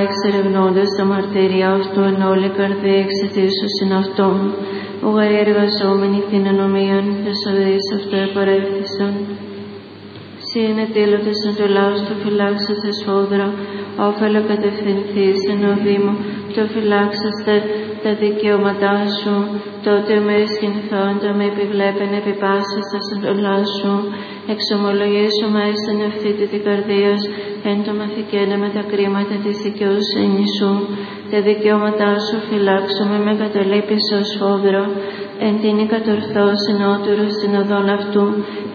εξερευνώντας τα μαρτύρια αυτού εν όλη καρδία εξαιτήσωσιν αυτών, ο γαροί εργαζόμενοι την ανομίαν, και σαβδείς αυτό επαρεύθησαν. Συν ετήλωτες εν το λαός του φυλάξαστε σφόδρα, όφελο κατευθυνθείς εν ο Δήμο, το φυλάξαστε τα δικαιώματά σου, τότε με εσχυνθόντα με επιβλέπεν επί πάσης τα σεντολά σου, εξομολογήσου μέσα εν ευθύτη την καρδία, εν το μαθηκένε με τα κρίματα της δικαιοσύνης σου, τα δικαιώματά σου φυλάξουμε με καταλήπισο σφόδρα, εν την κατορθώσει νότουρο στην οδόν αυτού,